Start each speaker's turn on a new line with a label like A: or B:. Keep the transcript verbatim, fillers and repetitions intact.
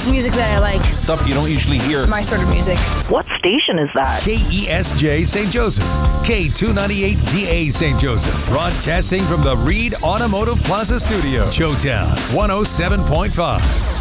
A: Music that I like.
B: Stuff you don't usually hear.
A: My sort of music.
C: What station is that?
D: K E S J Saint Joseph. K two ninety-eight D A Saint Joseph. Broadcasting from the Reed Automotive Plaza Studio. Showtown one oh seven point five.